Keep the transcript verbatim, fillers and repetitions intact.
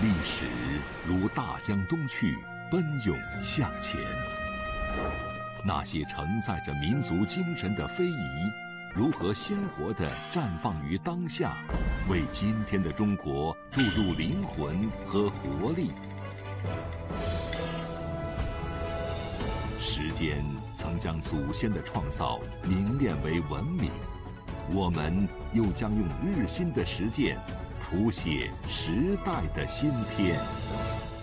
历史如大江东去，奔涌向前。那些承载着民族精神的非遗，如何鲜活地绽放于当下，为今天的中国注入灵魂和活力？时间曾将祖先的创造凝练为文明，我们又将用日新的实践谱写时代的新篇。